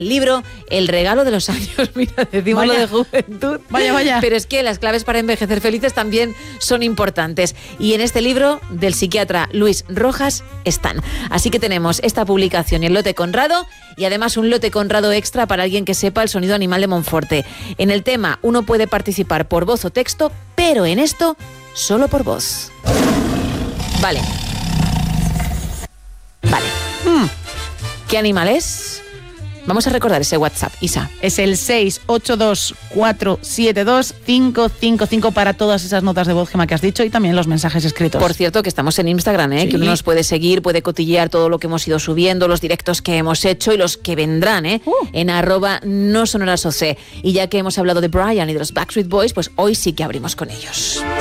Libro El regalo de los años. Mira, decimos lo de juventud. Vaya. Pero es que las claves para envejecer felices también son importantes. Y en este libro del psiquiatra Luis Rojas están. Así que tenemos esta publicación y el lote Conrado, y además un lote Conrado extra para alguien que sepa el sonido animal de Monforte. En el tema uno puede participar por voz o texto, pero en esto solo por voz. Vale. ¿Qué animal es? Vamos a recordar ese WhatsApp, Isa. Es el 682472555 para todas esas notas de voz, Gemma, que has dicho, y también los mensajes escritos. Por cierto, que estamos en Instagram, Sí. que uno nos puede seguir, puede cotillear todo lo que hemos ido subiendo, los directos que hemos hecho y los que vendrán, en @nosonorasoc. Y ya que hemos hablado de Brian y de los Backstreet Boys, pues hoy sí que abrimos con ellos.